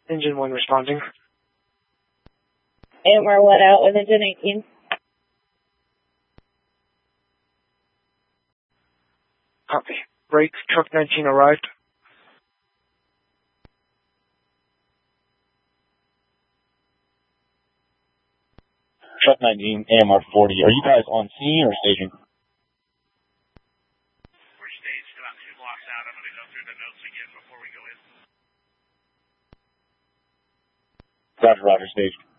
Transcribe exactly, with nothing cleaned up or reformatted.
Engine one responding. A M R one out with engine eighteen. Copy. Break, truck nineteen arrived. Truck nineteen, A M R forty. Are you guys on scene or staging? We're staged about two blocks out. I'm going to go through the notes again before we go in. Roger, roger, staged.